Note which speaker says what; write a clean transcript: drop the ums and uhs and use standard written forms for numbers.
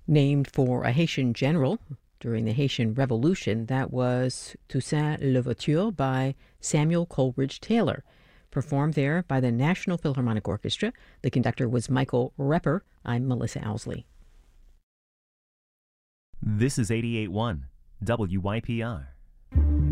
Speaker 1: Named for a Haitian general during the Haitian Revolution, that was Toussaint Louverture by Samuel Coleridge Taylor. Performed there by the National Philharmonic Orchestra. The conductor was Michael Repper. I'm Melissa Owsley.
Speaker 2: This is 88.1 WYPR.